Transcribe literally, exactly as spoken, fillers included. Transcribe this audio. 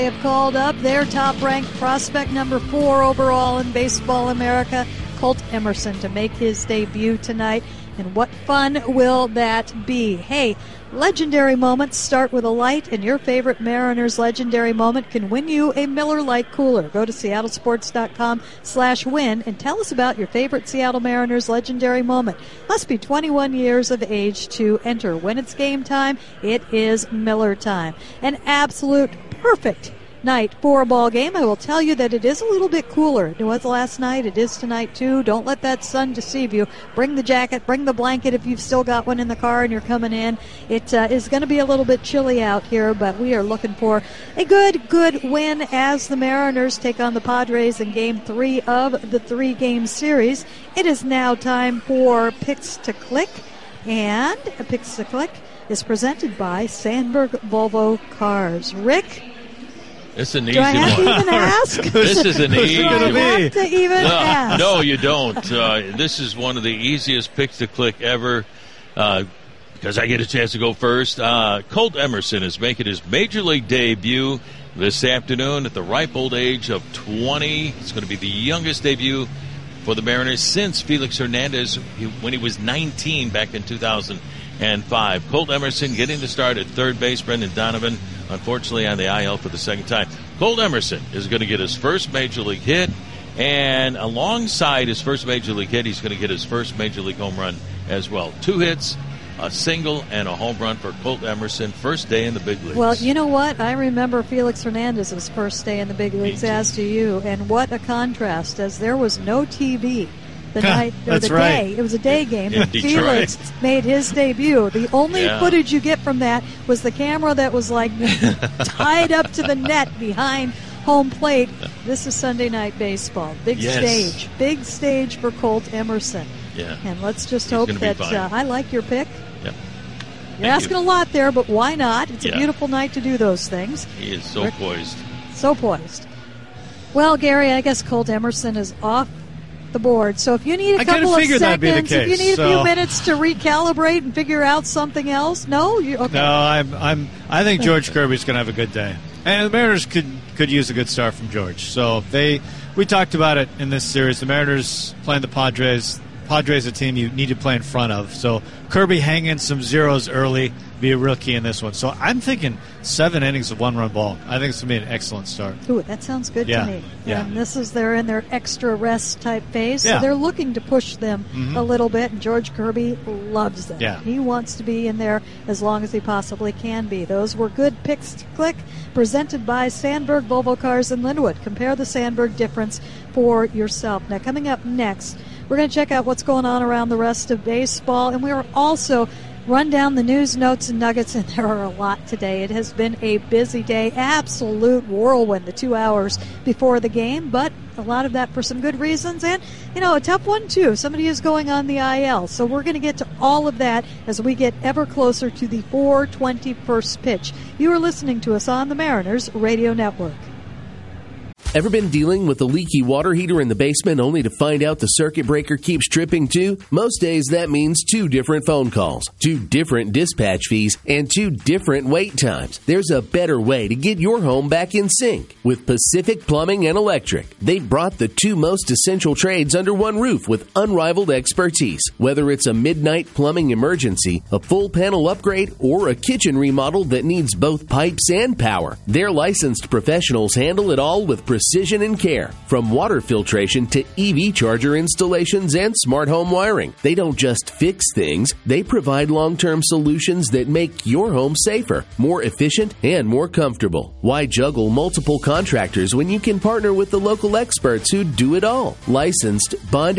They have called up their top-ranked prospect, number four overall in Baseball America, Colt Emerson, to make his debut tonight. And what fun will that be? Hey, legendary moments start with a light, and your favorite Mariners legendary moment can win you a Miller Lite cooler. Go to seattlesports.com slash win and tell us about your favorite Seattle Mariners legendary moment. Must be twenty-one years of age to enter. When it's game time, it is Miller time. An absolute perfect night for a ball game. I will tell you that it is a little bit cooler. It was last night. It is tonight, too. Don't let that sun deceive you. Bring the jacket. Bring the blanket if you've still got one in the car and you're coming in. It uh, is going to be a little bit chilly out here, but we are looking for a good, good win as the Mariners take on the Padres in Game three of the three-game series. It is now time for Picks to Click, and Picks to Click is presented by Sandberg Volvo Cars. Rick? It's an easy Do I have one. to even ask? This is an easy Do I one. have to even No, ask? no, you don't. Uh, this is one of the easiest picks to click ever uh, because I get a chance to go first. Uh, Colt Emerson is making his Major League debut this afternoon at the ripe old age of twenty. It's going to be the youngest debut for the Mariners since Felix Hernandez when he was nineteen back in two thousand five. Colt Emerson getting the start at third base. Brendan Donovan, unfortunately, on the I L for the second time. Colt Emerson is going to get his first Major League hit, and alongside his first Major League hit, he's going to get his first Major League home run as well. Two hits, a single, and a home run for Colt Emerson, first day in the big leagues. Well, you know what? I remember Felix Hernandez's first day in the big leagues, as do you, and what a contrast, as there was no T V the night or That's the right. day. It was a day game. In and Detroit. Felix made his debut. The only Yeah. footage you get from that was the camera that was like tied up to the net behind home plate. This is Sunday Night Baseball. Big Yes. stage. Big stage for Colt Emerson. Yeah. And let's just He's hope gonna be that fine. uh, I like your pick. Yep. You're Thank asking you. a lot there, but why not? It's Yeah. a beautiful night to do those things. He is so Rick? poised. So poised. Well, Gary, I guess Colt Emerson is off the board. So if you need a I kinda couple of figured that'd be the seconds, if you case, need a few so- minutes to recalibrate and figure out something else, no, you okay? No, I'm. I'm. I think George Kirby's going to have a good day, and the Mariners could could use a good start from George. So they, we talked about it in this series. The Mariners playing the Padres. Padres a team you need to play in front of. So Kirby hanging some zeros early, be a real key in this one. So I'm thinking seven innings of one-run ball. I think it's going to be an excellent start. Ooh, that sounds good Yeah, to me. yeah. And this is they're in their extra rest type phase, so Yeah. they're looking to push them Mhm. a little bit. And George Kirby loves them. Yeah. He wants to be in there as long as he possibly can be. Those were good picks to click, presented by Sandberg Volvo Cars in Linwood. Compare the Sandberg difference for yourself. Now, coming up next, we're going to check out what's going on around the rest of baseball, and we are also run down the news, notes, and nuggets, and there are a lot today. It has been a busy day, absolute whirlwind the two hours before the game, but a lot of that for some good reasons, and, you know, a tough one, too. Somebody is going on the I L, so we're going to get to all of that as we get ever closer to the four twenty-first pitch. You are listening to us on the Mariners Radio Network. Ever been dealing with a leaky water heater in the basement only to find out the circuit breaker keeps tripping too? Most days that means two different phone calls, two different dispatch fees, and two different wait times. There's a better way to get your home back in sync. With Pacific Plumbing and Electric, they've brought the two most essential trades under one roof with unrivaled expertise. Whether it's a midnight plumbing emergency, a full panel upgrade, or a kitchen remodel that needs both pipes and power, their licensed professionals handle it all with precision and care. From water filtration to E V charger installations and smart home wiring. They don't just fix things, they provide long-term solutions that make your home safer, more efficient, and more comfortable. Why juggle multiple contractors when you can partner with the local experts who do it all? Licensed, bonded,